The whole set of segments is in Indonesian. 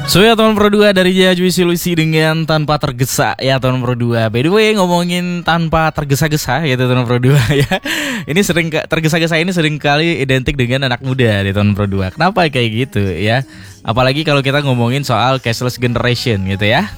So ya teman Pro 2 dari Jajui Solusi dengan tanpa tergesa ya teman Pro 2. By the way ngomongin tanpa tergesa-gesa ya teman Pro 2 ya. Ini sering tergesa-gesa ini sering kali identik dengan anak muda di teman Pro 2. Kenapa kayak gitu ya? Apalagi kalau kita ngomongin soal cashless generation gitu ya.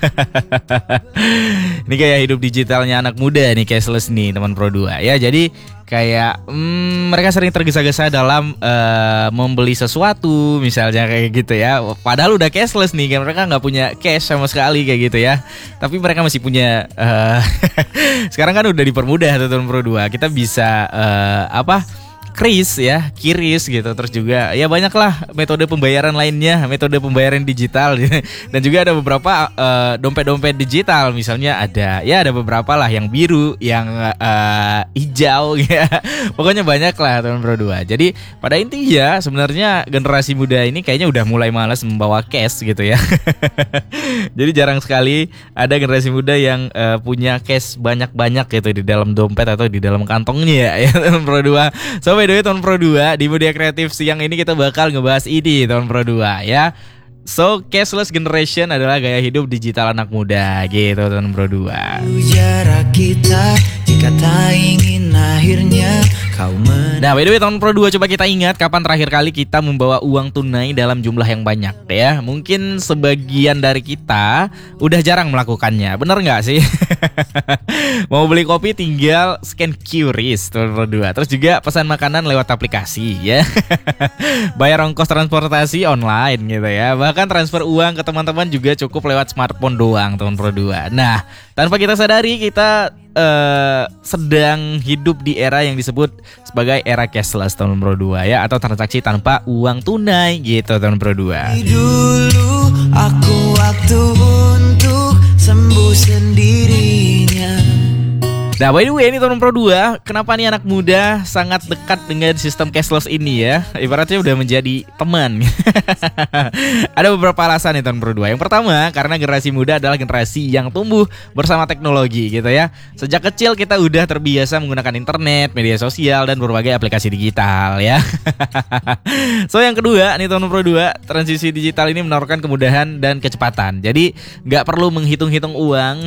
Ini kayak hidup digitalnya anak muda nih, cashless nih teman Pro 2 ya. Jadi kayak mereka sering tergesa-gesa dalam membeli sesuatu misalnya kayak gitu ya. Padahal udah cashless nih, mereka nggak punya cash sama sekali kayak gitu ya. Tapi mereka masih punya sekarang kan udah dipermudah tuh teman Pro 2. Kita bisa kris ya, kiris gitu. Terus juga ya banyaklah metode pembayaran lainnya, metode pembayaran digital. Dan juga ada beberapa dompet-dompet digital. Misalnya ada beberapa lah yang biru, yang hijau ya. Pokoknya banyak lah teman Pro 2. Jadi pada intinya sebenarnya generasi muda ini kayaknya udah mulai malas membawa cash gitu ya. Jadi jarang sekali ada generasi muda yang punya cash banyak-banyak gitu di dalam dompet atau di dalam kantongnya ya teman Pro 2. So by the way teman Pro 2, di Media Kreatif siang ini kita bakal ngebahas ini teman Pro 2 ya. So cashless generation adalah gaya hidup digital anak muda gitu teman Pro 2. Jarak kita jika tak ingin akhirnya kau Nah by the way teman Pro 2, coba kita ingat kapan terakhir kali kita membawa uang tunai dalam jumlah yang banyak ya. Mungkin sebagian dari kita udah jarang melakukannya, bener gak sih? Mau beli kopi tinggal scan QRIS teman Pro 2. Terus juga pesan makanan lewat aplikasi ya. Bayar ongkos transportasi online gitu ya. Bahkan transfer uang ke teman-teman juga cukup lewat smartphone doang teman Pro 2. Nah tanpa kita sadari kita sedang hidup di era yang disebut sebagai era cashless teman Pro 2 ya, atau transaksi tanpa uang tunai gitu teman Pro 2. dulu aku waktu untuk sembuh sendirinya. Nah by the way ini teman Pro 2, kenapa nih anak muda sangat dekat dengan sistem cashless ini ya? Ibaratnya udah menjadi teman. Ada beberapa alasan nih teman Pro 2. Yang pertama, karena generasi muda adalah generasi yang tumbuh bersama teknologi gitu ya. Sejak kecil kita udah terbiasa menggunakan internet, media sosial, dan berbagai aplikasi digital ya. So yang kedua nih teman Pro 2, transisi digital ini menawarkan kemudahan dan kecepatan. Jadi gak perlu menghitung-hitung uang.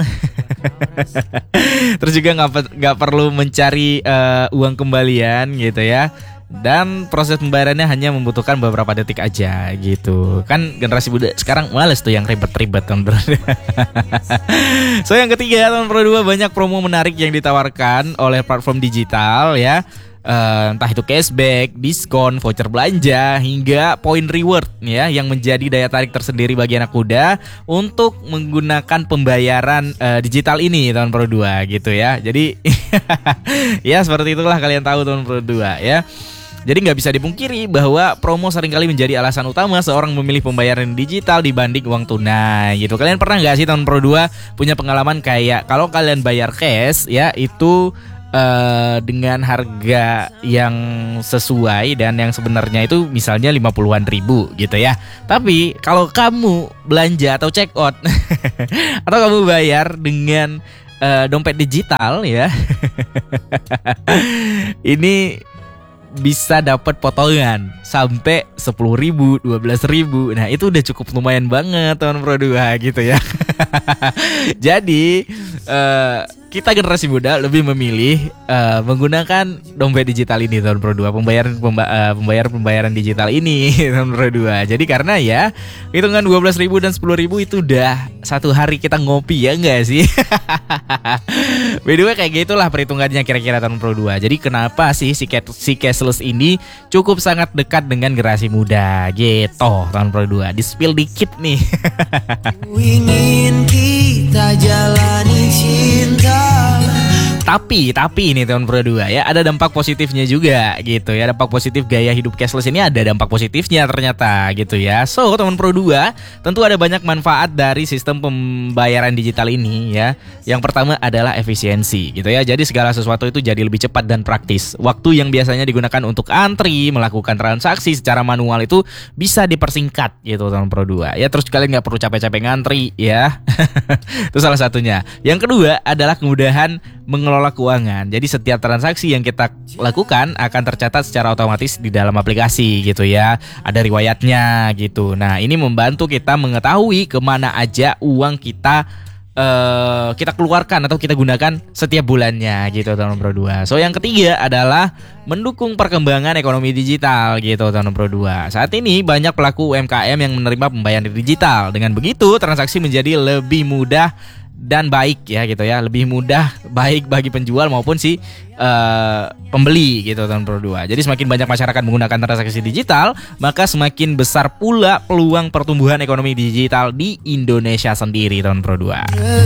Terus juga nggak perlu mencari uang kembalian gitu ya. Dan proses pembayarannya hanya membutuhkan beberapa detik aja gitu. Kan generasi muda sekarang males tuh yang ribet-ribet teman Pro 2. So yang ketiga teman Pro 2, banyak promo menarik yang ditawarkan oleh platform digital ya. Entah itu cashback, diskon, voucher belanja, hingga poin reward ya, yang menjadi daya tarik tersendiri bagi anak muda untuk menggunakan pembayaran digital ini teman Pro 2 gitu ya. Jadi ya seperti itulah, kalian tahu teman Pro 2 ya. Jadi nggak bisa dipungkiri bahwa promo seringkali menjadi alasan utama seorang memilih pembayaran digital dibanding uang tunai gitu. Kalian pernah nggak sih teman Pro 2 punya pengalaman kayak kalau kalian bayar cash ya itu dengan harga yang sesuai dan yang sebenarnya itu misalnya 50-an ribu gitu ya. Tapi kalau kamu belanja atau check out atau kamu bayar dengan dompet digital ya, ini bisa dapat potongan sampai 10.000, 12.000. Nah itu udah cukup lumayan banget teman Pro 2 gitu ya. Jadi kita generasi muda lebih memilih menggunakan dompet digital ini teman Pro 2, pembayaran digital ini teman Pro 2. Jadi karena ya hitungan 12.000 dan 10.000 itu udah satu hari kita ngopi ya enggak sih? By the way kayak gitulah perhitungannya kira-kira teman Pro 2. Jadi kenapa sih si cashless ini cukup sangat dekat dengan generasi muda gitu teman Pro 2. Di spill dikit nih. Ku ingin kita jalani cinta. Tapi ini teman Pro 2 ya, ada dampak positifnya juga gitu ya. Dampak positif gaya hidup cashless ini ada dampak positifnya ternyata gitu ya. So teman Pro 2, tentu ada banyak manfaat dari sistem pembayaran digital ini ya. Yang pertama adalah efisiensi gitu ya. Jadi segala sesuatu itu jadi lebih cepat dan praktis. Waktu yang biasanya digunakan untuk antri, melakukan transaksi secara manual itu bisa dipersingkat gitu teman Pro 2 ya. Terus kalian gak perlu capek-capek ngantri ya. Itu salah satunya. Yang kedua adalah kemudahan mengelola keuangan. Jadi setiap transaksi yang kita lakukan akan tercatat secara otomatis di dalam aplikasi gitu ya. Ada riwayatnya gitu. Nah, ini membantu kita mengetahui kemana aja uang kita keluarkan atau kita gunakan setiap bulannya gitu teman Pro 2. So yang ketiga adalah mendukung perkembangan ekonomi digital gitu teman Pro 2. Saat ini banyak pelaku UMKM yang menerima pembayaran digital. Dengan begitu transaksi menjadi lebih mudah dan baik ya gitu ya, lebih mudah baik bagi penjual maupun si pembeli gitu teman Pro 2. Jadi semakin banyak masyarakat menggunakan transaksi digital, maka semakin besar pula peluang pertumbuhan ekonomi digital di Indonesia sendiri teman Pro 2.